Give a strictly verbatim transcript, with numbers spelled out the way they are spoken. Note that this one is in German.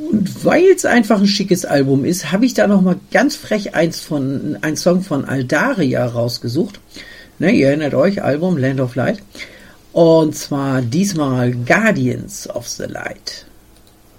Und weil es einfach ein schickes Album ist, habe ich da nochmal ganz frech eins von, ein Song von Aldaria rausgesucht. Ne, ihr erinnert euch, Album Land of Light. Und zwar diesmal Guardians of the Light.